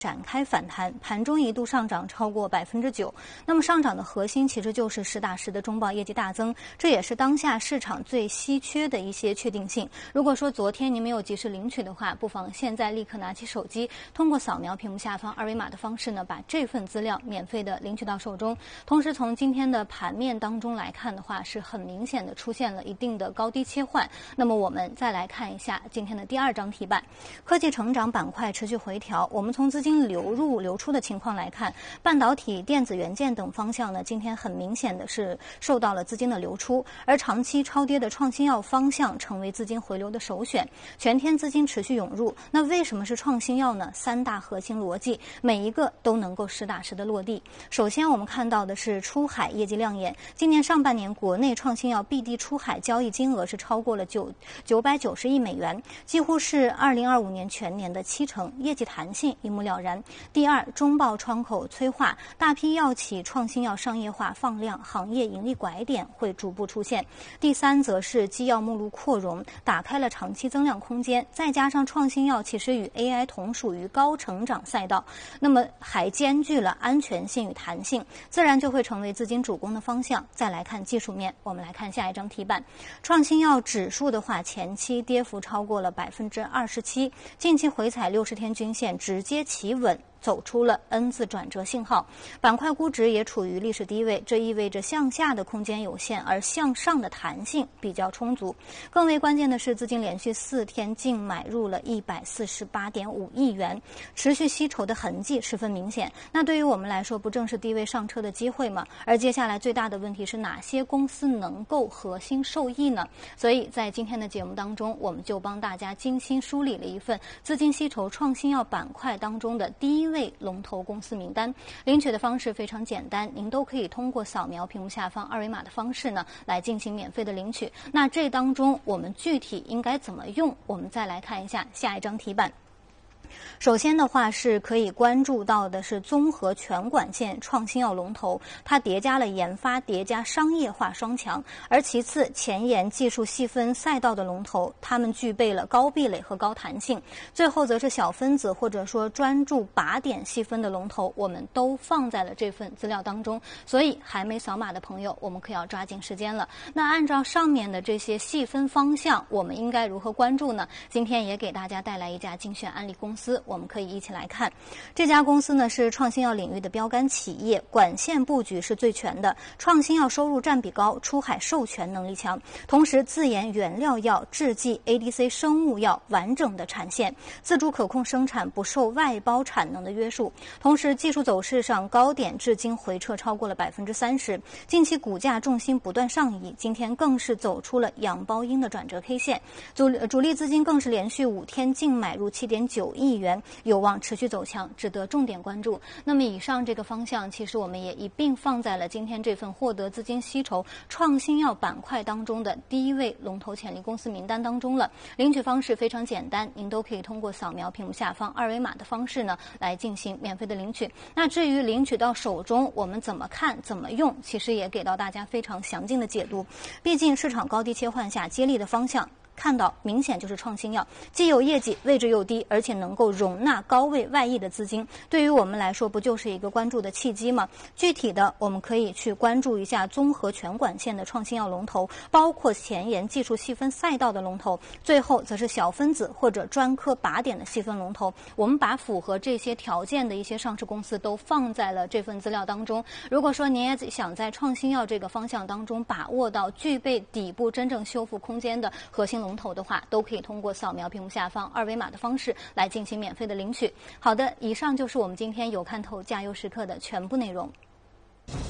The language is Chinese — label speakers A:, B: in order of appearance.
A: 展开反弹，盘中一度上涨超过9%。那么上涨的核心其实就是实打实的中报业绩大增，这也是当下市场最稀缺的一些确定性。如果说昨天您没有及时领取的话，不妨现在立刻拿起手机，通过扫描屏幕下方二维码的方式呢，把这份资料免费的领取到手中。同时从今天的盘面当中来看的话，是很明显的出现了一定的高低切换。那么我们再来看一下今天的第二张题板，科技成长板块持续回调。我们从资金流入流出的情况来看，半导体、电子元件等方向呢，今天很明显的是受到了资金的流出，而长期超跌的创新药方向成为资金回流的首选，全天资金持续涌入。那为什么是创新药呢？三大核心逻辑，每一个都能够实打实的落地。首先我们看到的是出海业绩亮眼，今年上半年国内创新药 BD 出海交易金额是超过了990亿美元，几乎是2025年全年的70%，业绩弹性一目了然。第二，中报窗口催化，大批药企创新药商业化放量，行业盈利拐点会逐步出现。第三，则是基药目录扩容，打开了长期增量空间，再加上创新药其实与 AI 同属于高成长赛道，那么还兼具了安全性与弹性，自然就会成为资金主攻的方向。再来看技术面，我们来看下一张题板，创新药指数的话，前期跌幅超过了27%，近期回踩60天均线，直接企稳，走出了 N 字转折信号，板块估值也处于历史低位，这意味着向下的空间有限，而向上的弹性比较充足。更为关键的是，资金连续4天净买入了148.5亿元，持续吸筹的痕迹十分明显。那对于我们来说，不正是低位上车的机会吗？而接下来最大的问题是哪些公司能够核心受益呢？所以在今天的节目当中，我们就帮大家精心梳理了一份资金吸筹创新药板块当中的第一位龙头公司名单。领取的方式非常简单，您都可以通过扫描屏幕下方二维码的方式呢，来进行免费的领取。那这当中我们具体应该怎么用？我们再来看一下下一张题板。首先的话是可以关注到的是综合全管线创新药龙头，它叠加了研发叠加商业化双强。而其次，前沿技术细分赛道的龙头，它们具备了高壁垒和高弹性。最后则是小分子或者说专注靶点细分的龙头，我们都放在了这份资料当中。所以还没扫码的朋友，我们可要抓紧时间了。那按照上面的这些细分方向，我们应该如何关注呢？今天也给大家带来一家精选案例公司，我们可以一起来看。这家公司呢是创新药领域的标杆企业，管线布局是最全的，创新药收入占比高，出海授权能力强，同时自研原料药、制剂、ADC 生物药完整的产线，自主可控生产，不受外包产能的约束。同时技术走势上高点至今回撤超过了30%，近期股价重心不断上移，今天更是走出了阳包阴的转折 K 线，主力资金更是连续5天净买入7.9亿元，有望持续走强，值得重点关注。那么以上这个方向，其实我们也一并放在了今天这份获得资金吸筹创新药板块当中的第一位龙头潜力公司名单当中了。领取方式非常简单，您都可以通过扫描屏幕下方二维码的方式呢，来进行免费的领取。那至于领取到手中，我们怎么看怎么用，其实也给到大家非常详尽的解读。毕竟市场高低切换下接力的方向，看到明显就是创新药，既有业绩，位置又低，而且能够容纳高位外溢的资金，对于我们来说不就是一个关注的契机吗？具体的我们可以去关注一下综合全管线的创新药龙头，包括前沿技术细分赛道的龙头，最后则是小分子或者专科靶点的细分龙头。我们把符合这些条件的一些上市公司都放在了这份资料当中。如果说您也想在创新药这个方向当中把握到具备底部真正修复空间的核心龙头的话，都可以通过扫描屏幕下方二维码的方式来进行免费的领取。好的，以上就是我们今天有看头加油时刻的全部内容。